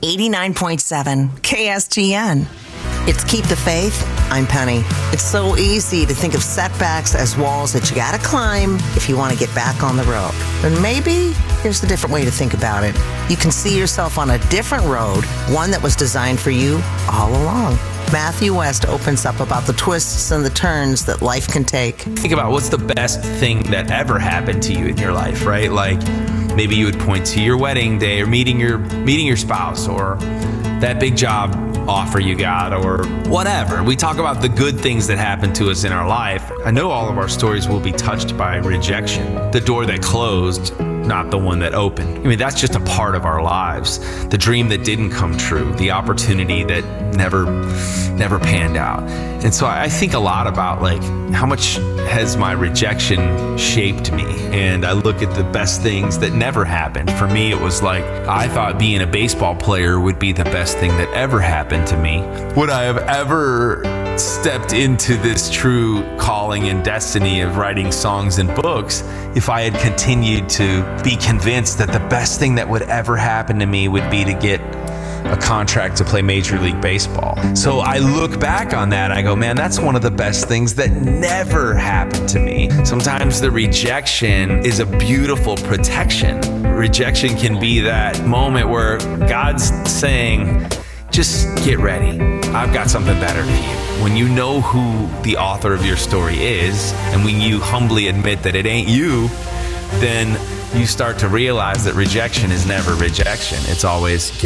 89.7 KSGN. It's Keep the Faith. I'm Penny. It's so easy to think of setbacks as walls that you gotta climb if you want to get back on the road. But maybe there's a different way to think about it. You can see yourself on a different road, one that was designed for you all along. Matthew West opens up about the twists and the turns that life can take. Think about what's the best thing that ever happened to you in your life, right? Like maybe you would point to your wedding day or meeting your spouse or that big job offer you got or whatever. We talk about the good things that happen to us in our life. I know all of our stories will be touched by rejection. The door that closed, not the one that opened. I mean, that's just a part of our lives. The dream that didn't come true, the opportunity that never panned out. And so I think a lot about like how much has my rejection shaped me? And I look at the best things that never happened. For me, it was like I thought being a baseball player would be the best thing that ever happened to me. Would I have ever stepped into this true calling and destiny of writing songs and books if I had continued to be convinced that the best thing that would ever happen to me would be to get a contract to play Major League Baseball? So I look back on that and I go, man, that's one of the best things that never happened to me. Sometimes the rejection is a beautiful protection. Rejection can be that moment where God's saying, just get ready. I've got something better for you. When you know who the author of your story is, and when you humbly admit that it ain't you, then you start to realize that rejection is never rejection. It's always